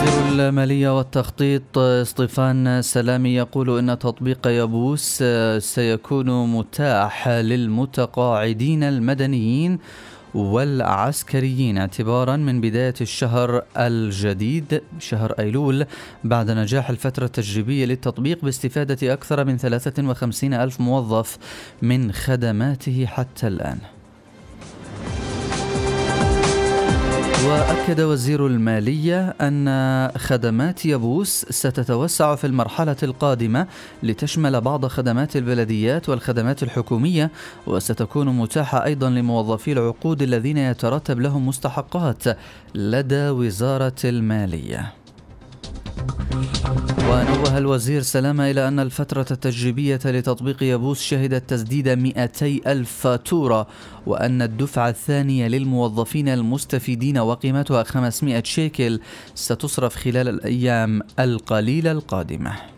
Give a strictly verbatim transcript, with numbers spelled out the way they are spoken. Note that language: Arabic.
وزير المالية والتخطيط اسطفان سلامي يقول إن تطبيق يبوس سيكون متاح للمتقاعدين المدنيين والعسكريين اعتبارا من بداية الشهر الجديد شهر أيلول، بعد نجاح الفترة التجريبية للتطبيق باستفادة أكثر من ثلاثة وخمسين ألف موظف من خدماته حتى الآن. وأكد وزير المالية أن خدمات يبوس ستتوسع في المرحلة القادمة لتشمل بعض خدمات البلديات والخدمات الحكومية، وستكون متاحة أيضا لموظفي العقود الذين يترتب لهم مستحقات لدى وزارة المالية. ونوه الوزير سلامة إلى أن الفترة التجريبية لتطبيق يبوس شهدت تسديد مئتي ألف فاتورة، وأن الدفعة الثانية للموظفين المستفيدين وقيمتها خمسمائة شيكل ستصرف خلال الأيام القليلة القادمة.